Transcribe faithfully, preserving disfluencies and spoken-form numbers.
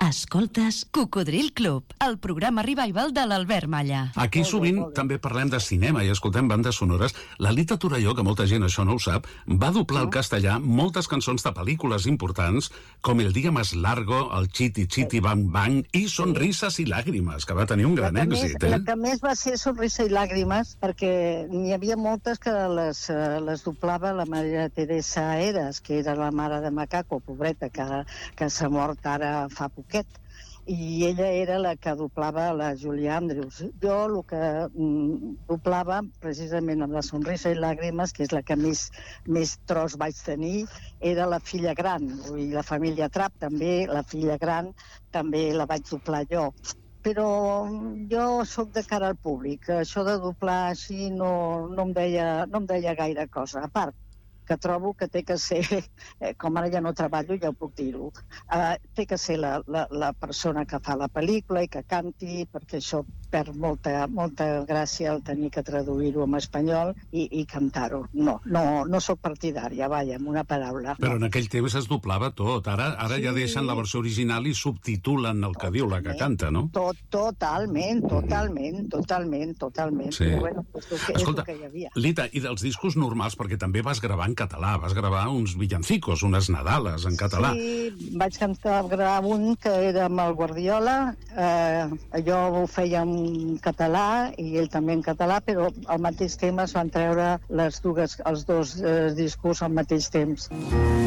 Escoltes Cocodril Club, el programa revival de l'Albert Malla. Aquí sovint també parlem de cinema i escoltem bandes sonores. La Lita Torelló, que molta gent això no ho sap, va doblar al castellà moltes cançons de pel·lícules importants, com El día más largo, El Chiti Chiti Bang Bang i Sonrisas i Làgrimes, que va tenir un gran la èxit. Més, eh? La que més va ser Sonrisa i Làgrimes, perquè n'hi havia moltes que les, les doblava la Maria Teresa Eras, que era la mare de Macaco, pobreta, que, que s'ha mort ara fa poquet, i ella era la que doblava la Julia Andrews. Jo el que mm, doblava precisament amb la Sonrisa i Làgrimes, que és la que més, més tros vaig tenir, era la filla gran, i la família Trapp també, la filla gran també la vaig doblar jo. Però jo sóc de cara al públic, això de doblar així no, no, em deia, no em deia gaire cosa, a part que trobo que té que ser, eh, com ara ja no treballo, ja ho puc dir-ho, eh, té que ser la, la, la persona que fa la pel·lícula i que canti, perquè això perd molta, molta gràcia el tenir que traduir-ho en espanyol i, i cantar-ho. No, no, no sóc partidària, vaja, amb una paraula. Però en aquell temps es doblava tot. Ara, ara sí. Ja deixen la versió original i subtitulen el que totalment, diu la que canta, no? Tot, totalment, totalment, totalment, totalment. Sí. Però bueno, és el que, Escolta, és el que hi havia. Lita, i dels discos normals, perquè també vas gravar en català, vas gravar uns villancicos, unes nadales en català. Sí, vaig cantar, gravar un que era amb el Guardiola, eh, jo ho feia en català i ell també en català, però al mateix temps es van treure les dues, els dos eh, discos al mateix temps.